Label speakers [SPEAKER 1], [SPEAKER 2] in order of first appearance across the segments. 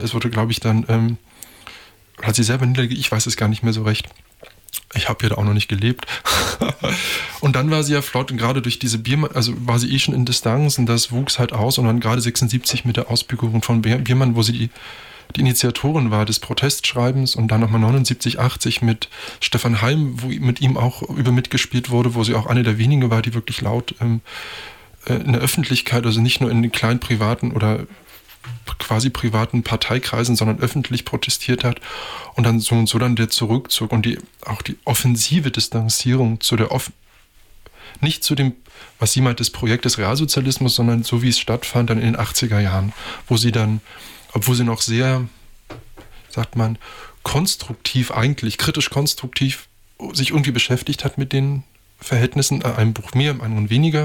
[SPEAKER 1] Es wurde, glaube ich, dann, hat sie selber niedergelegt, ich weiß es gar nicht mehr so recht. Ich habe ja da auch noch nicht gelebt. Und dann war sie ja flott, und gerade durch diese Biermann, also war sie schon in Distanz, und das wuchs halt aus, und dann gerade 76 mit der Ausbürgerung von Biermann, wo sie die Initiatorin war des Protestschreibens, und dann nochmal 79, 80 mit Stefan Heim, wo mit ihm auch über mitgespielt wurde, wo sie auch eine der wenigen war, die wirklich laut in der Öffentlichkeit, also nicht nur in den kleinen privaten oder quasi privaten Parteikreisen, sondern öffentlich protestiert hat, und dann so dann der Zurückzug und auch die offensive Distanzierung nicht zu dem, was sie meint, des Projekt des Realsozialismus, sondern so wie es stattfand dann in den 80er Jahren, wo sie dann, obwohl sie noch sehr, sagt man, konstruktiv eigentlich, kritisch konstruktiv sich irgendwie beschäftigt hat mit den Verhältnissen, einem Buch mehr, im anderen weniger,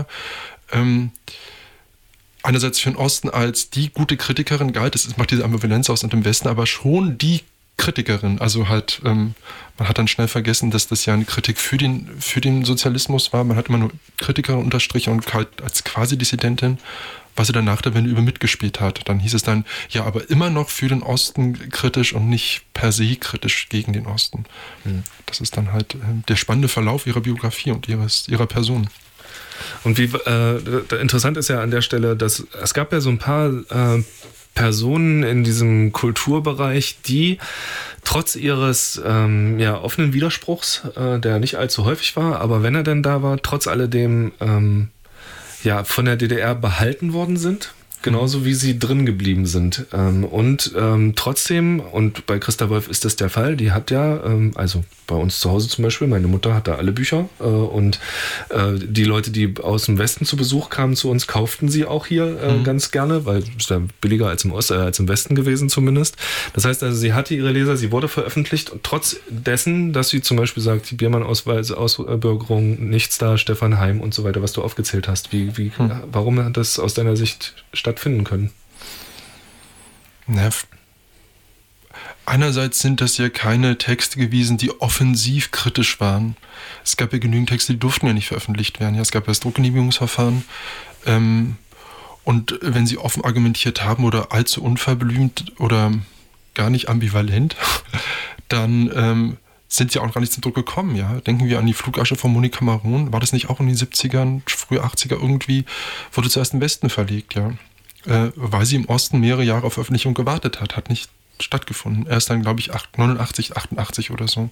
[SPEAKER 1] einerseits für den Osten als die gute Kritikerin galt, es macht diese Ambivalenz aus, und im Westen aber schon die Kritikerin, also halt, man hat dann schnell vergessen, dass das ja eine Kritik für den Sozialismus war, man hat immer nur Kritikerin unterstrichen und halt als Quasi-Dissidentin, was sie dann nach der Wende über mitgespielt hat. Dann hieß es dann, ja, aber immer noch für den Osten kritisch und nicht per se kritisch gegen den Osten. Das ist dann halt der spannende Verlauf ihrer Biografie und ihrer Person.
[SPEAKER 2] Und interessant ist ja an der Stelle, dass es gab ja so ein paar Personen in diesem Kulturbereich, die trotz ihres offenen Widerspruchs, der nicht allzu häufig war, aber wenn er denn da war, trotz alledem von der DDR behalten worden sind. Genauso wie sie drin geblieben sind. Trotzdem, und bei Christa Wolf ist das der Fall, die hat ja, also bei uns zu Hause zum Beispiel, meine Mutter hat da alle Bücher, und die Leute, die aus dem Westen zu Besuch kamen zu uns, kauften sie auch hier ganz gerne, weil es ja billiger als im Westen gewesen zumindest. Das heißt also, sie hatte ihre Leser, sie wurde veröffentlicht, und trotz dessen, dass sie zum Beispiel sagt, die Biermann-Ausbürgerung, nichts da, Stefan Heim und so weiter, was du aufgezählt hast. Warum hat das aus deiner Sicht stattfinden können?
[SPEAKER 1] Na, einerseits sind das ja keine Texte gewesen, die offensiv kritisch waren. Es gab ja genügend Texte, die durften ja nicht veröffentlicht werden. Ja, es gab ja das Druckgenehmigungsverfahren. Und wenn sie offen argumentiert haben oder allzu unverblümt oder gar nicht ambivalent, dann sind sie auch gar nicht zum Druck gekommen. Ja? Denken wir an die Flugasche von Monika Maron. War das nicht auch in den 70ern, frühe 80er irgendwie? Wurde zuerst im Westen verlegt, ja. Weil sie im Osten mehrere Jahre auf Veröffentlichung gewartet hat. Hat nicht stattgefunden. Erst dann, glaube ich, 89, 88 oder so.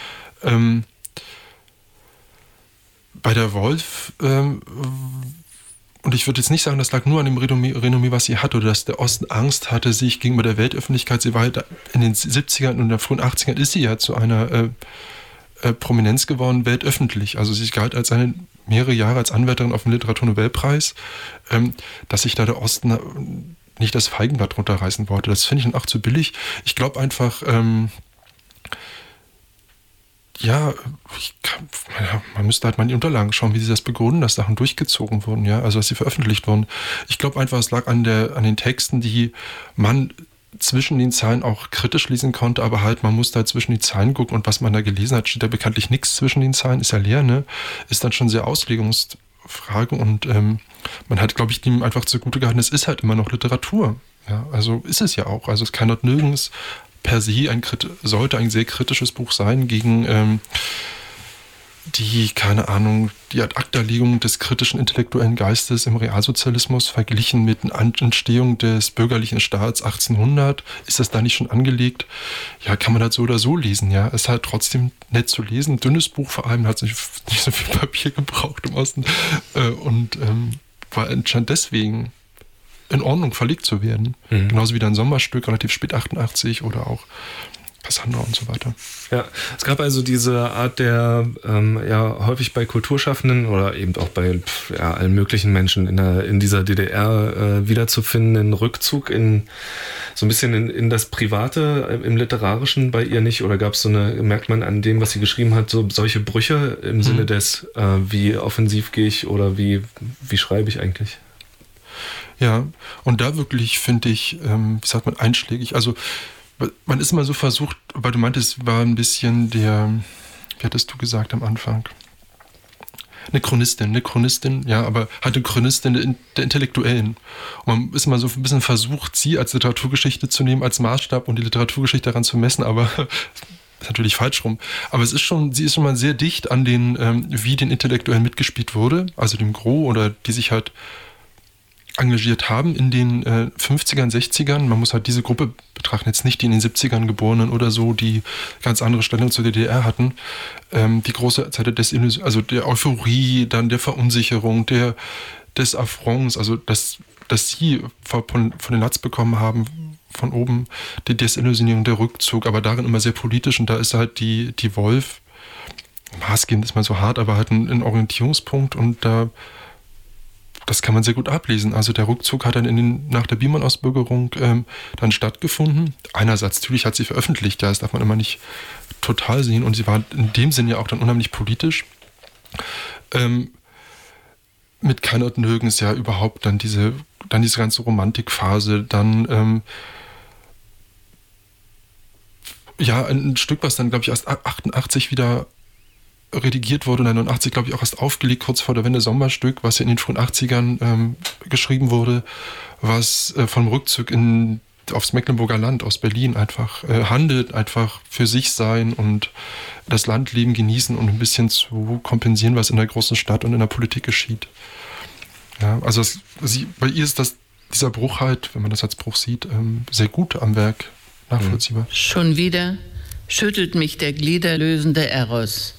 [SPEAKER 1] Bei der Wolf, und ich würde jetzt nicht sagen, das lag nur an dem Renommee, was sie hatte, oder dass der Osten Angst hatte, sich gegenüber der Weltöffentlichkeit, sie war halt in den 70ern und in der frühen 80ern ist sie ja zu einer Prominenz geworden, weltöffentlich. Also sie galt als mehrere Jahre als Anwärterin auf den Literaturnobelpreis, dass sich da der Osten nicht das Feigenblatt runterreißen wollte. Das finde ich dann auch zu billig. Ich glaube einfach, man müsste halt mal in die Unterlagen schauen, wie sie das begründen, dass Sachen durchgezogen wurden, ja, also dass sie veröffentlicht wurden. Ich glaube einfach, es lag an den Texten, die man zwischen den Zeilen auch kritisch lesen konnte, aber halt, man musste halt zwischen die Zeilen gucken, und was man da gelesen hat, steht da bekanntlich nichts zwischen den Zeilen, ist ja leer, ne? Ist dann schon sehr Auslegungsfrage, und man hat, glaube ich, ihm einfach zugute gehalten, es ist halt immer noch Literatur, ja, also ist es ja auch, also es kann dort nirgends per se sollte ein sehr kritisches Buch sein gegen die Ad-acta-Legung des kritischen intellektuellen Geistes im Realsozialismus verglichen mit der Entstehung des bürgerlichen Staats 1800. Ist das da nicht schon angelegt? Ja, kann man das so oder so lesen, ja. Es ist halt trotzdem nett zu lesen. Dünnes Buch vor allem, hat nicht so viel Papier gebraucht im Osten und war anscheinend deswegen in Ordnung, verlegt zu werden. Genauso wie dein Sommerstück, relativ spät 88 oder auch Cassandra und so weiter.
[SPEAKER 2] Ja, es gab also diese Art der häufig bei Kulturschaffenden oder eben auch bei allen möglichen Menschen in dieser DDR wiederzufindenden Rückzug so ein bisschen in das Private, im Literarischen bei ihr nicht? Oder gab es merkt man an dem, was sie geschrieben hat, so solche Brüche im Sinne des, wie offensiv gehe ich oder wie schreibe ich eigentlich?
[SPEAKER 1] Ja, und da wirklich finde ich, einschlägig, also man ist immer so versucht, weil du meintest, war ein bisschen wie hattest du gesagt am Anfang, eine Chronistin, ja, aber halt eine Chronistin der Intellektuellen. Und man ist immer so ein bisschen versucht, sie als Literaturgeschichte zu nehmen, als Maßstab und die Literaturgeschichte daran zu messen, aber ist natürlich falsch rum. Aber sie ist schon mal sehr dicht an den, wie den Intellektuellen mitgespielt wurde, also dem Gros oder die sich halt engagiert haben in den 50ern, 60ern. Man muss halt diese Gruppe betrachten, jetzt nicht die in den 70ern Geborenen oder so, die ganz andere Stellung zur DDR hatten. Die große Zeit der Desillusion, also der Euphorie, dann der Verunsicherung, des Affronts, also dass sie von den Latz bekommen haben, von oben, die Desillusionierung, der Rückzug, aber darin immer sehr politisch und da ist halt die Wolf, maßgebend ist mal so hart, aber halt ein Orientierungspunkt und das kann man sehr gut ablesen. Also der Rückzug hat dann nach der Biman-Ausbürgerung dann stattgefunden. Einerseits, natürlich hat sie veröffentlicht, ja, das darf man immer nicht total sehen. Und sie war in dem Sinn ja auch dann unheimlich politisch. Mit Kein und Nirgends ja überhaupt dann diese ganze Romantikphase, dann ein Stück, was dann, glaube ich, erst 88 wieder redigiert wurde und 89, glaube ich, auch erst aufgelegt, kurz vor der Wende, Sommerstück, was ja in den frühen 80ern geschrieben wurde, was vom Rückzug aufs Mecklenburger Land aus Berlin einfach handelt, einfach für sich sein und das Landleben genießen und ein bisschen zu kompensieren, was in der großen Stadt und in der Politik geschieht. Ja, also bei ihr ist dieser Bruch halt, wenn man das als Bruch sieht, sehr gut am Werk nachvollziehbar.
[SPEAKER 3] Schon wieder schüttelt mich der gliederlösende Eros.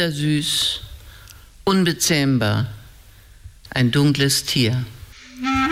[SPEAKER 3] Bittersüß, unbezähmbar, ein dunkles Tier.